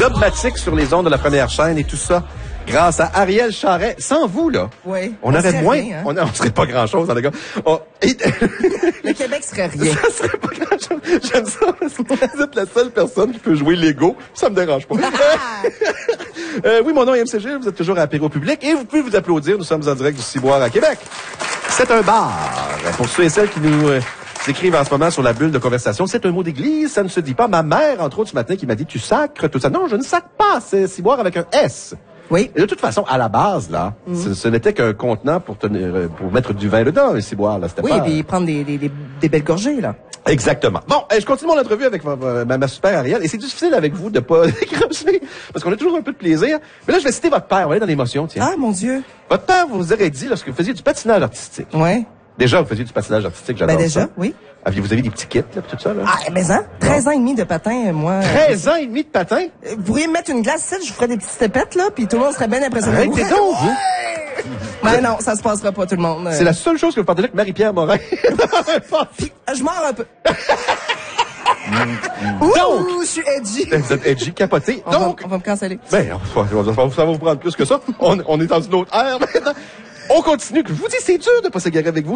dogmatique sur les ondes de la première chaîne et tout ça grâce à Ariel Charret. Sans vous, là, on aurait moins... Rien, hein? On serait pas grand-chose, les gars. Le Québec serait rien. Ça serait pas grand-chose. J'aime ça parce que vous êtes la seule personne qui peut jouer Lego. Ça me dérange pas. Oui, mon nom est MCG. Vous êtes toujours à l'apéro public et vous pouvez vous applaudir. Nous sommes en direct du Ciboire à Québec. C'est un bar. Pour ceux et celles qui nous écrivent en ce moment sur la bulle de conversation, c'est un mot d'église, ça ne se dit pas. Ma mère, entre autres, ce matin, qui m'a dit, tu sacres tout ça. Non, je ne sacre pas. C'est Ciboire avec un S. Oui. Et de toute façon, à la base, là, ce n'était qu'un contenant pour mettre du vin dedans, un ciboire, là. C'était oui, pas... et puis prendre des belles gorgées, là. Exactement. Bon, je continue mon entrevue avec ma super Ariel, et c'est difficile avec vous de pas décrocher, parce qu'on a toujours un peu de plaisir. Mais là, je vais citer votre père, on va aller dans l'émotion, tiens. Ah, mon Dieu. Votre père vous aurait dit, lorsque vous faisiez du patinage artistique. Ouais. Déjà, vous faisiez du patinage artistique, j'adore ça. Déjà, oui. Vous avez des petits kits, là, tout ça, là? Ah, mais hein? 13 ans et demi de patin, moi. 13 ans et demi de patin? Vous pourriez me mettre une glace ici, je vous ferais des petites stepettes, là, puis tout le monde serait bien impressionné. Arrêtez donc, vous! Mais non, ça se passera pas, tout le monde. C'est la seule chose que vous partagez avec Marie-Pierre Morin. Puis, je mords un peu. Donc, je suis edgy. Vous êtes edgy, capoté. Donc, on va me canceller. Ben, ça va vous prendre plus que ça. On est dans une autre ère maintenant. On continue. Je vous dis, c'est dur de pas s'égarer avec vous.